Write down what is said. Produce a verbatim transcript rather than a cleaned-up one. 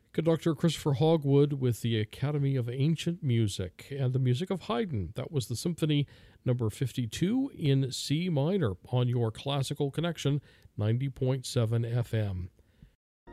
Conductor Christopher Hogwood with the Academy of Ancient Music and the music of Haydn. That was the Symphony number fifty-two in C minor on your Classical Connection ninety point seven F M.